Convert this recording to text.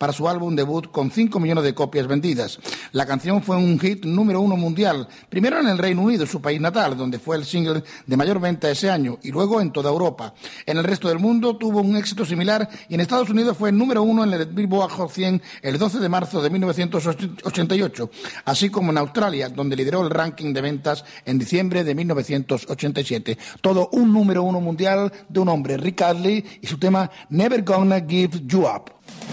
para su álbum debut con 5 millones de copias vendidas. La canción fue un hit número 1 mundial, primero en el Reino Unido, su país natal, donde fue el single de mayor venta ese año, y luego en toda Europa. En el resto del mundo tuvo un éxito similar y en Estados Unidos fue número 1 en el Billboard Hot 100 el 12 de marzo de 1988, así como en Australia, donde lideró el ranking de ventas en diciembre de 1987. Todo un número 1 mundial de un hombre, Rick Astley, y su tema Never Gonna Give You Up.